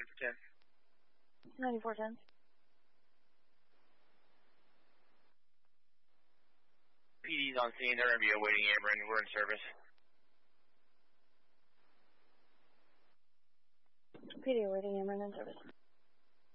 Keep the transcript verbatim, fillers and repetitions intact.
for ten. ninety-four ten. P D's on scene. They're going to be awaiting Ameren. We're in service. P D awaiting Ameren in service.